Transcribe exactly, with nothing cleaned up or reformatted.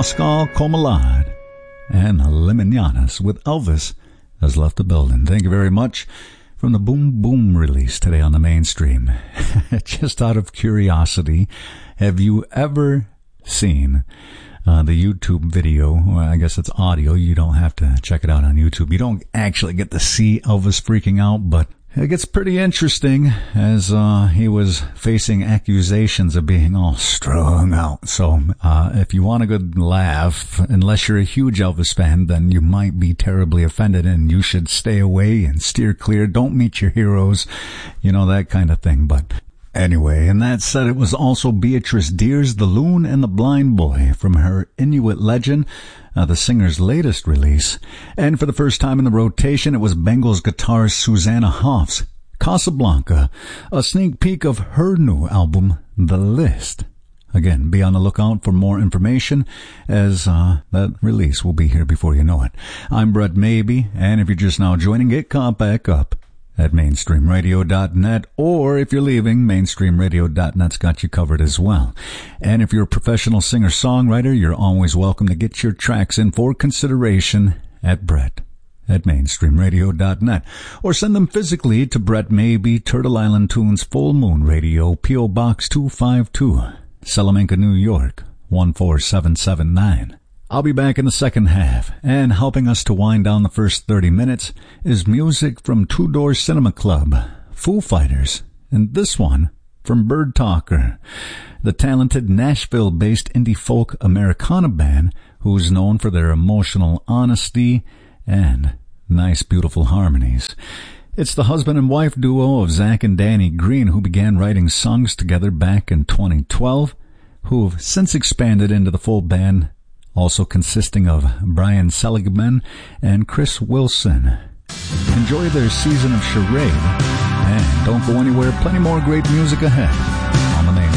Oscar Comelade and Limonianas with Elvis has left the building. Thank you very much. From the Boom Boom release today on the mainstream. Just out of curiosity, have you ever seen uh, the YouTube video? Well, I guess it's audio. You don't have to check it out on YouTube. You don't actually get to see Elvis freaking out, but it gets pretty interesting as uh he was facing accusations of being all strung out. So uh if you want a good laugh, unless you're a huge Elvis fan, then you might be terribly offended and you should stay away and steer clear. Don't meet your heroes, you know, that kind of thing. But anyway, and that said, it was also Beatrice Dear's The Loon and the Blind Boy from her Inuit Legend, Uh, the singer's latest release. And for the first time in the rotation, it was Bengals guitarist Susanna Hoffs' Casablanca, a sneak peek of her new album, The List. Again, be on the lookout for more information, as uh, that release will be here before you know it. I'm Brett Maybe, and if you're just now joining, get caught back up at mainstream radio dot net, or if you're leaving, mainstream radio dot net's got you covered as well. And if you're a professional singer-songwriter, you're always welcome to get your tracks in for consideration at Brett at mainstream radio dot net, or send them physically to Brett Maybe, Turtle Island Tunes, Full Moon Radio, P O. Box two five two, Salamanca, New York, one four seven seven nine. I'll be back in the second half, and helping us to wind down the first thirty minutes is music from Two Door Cinema Club, Foo Fighters, and this one from Bird Talker, the talented Nashville-based indie folk Americana band who's known for their emotional honesty and nice, beautiful harmonies. It's the husband and wife duo of Zach and Danny Green, who began writing songs together back in twenty twelve, who have since expanded into the full band, also consisting of Brian Seligman and Chris Wilson. Enjoy their season of Charade, and don't go anywhere. Plenty more great music ahead on the main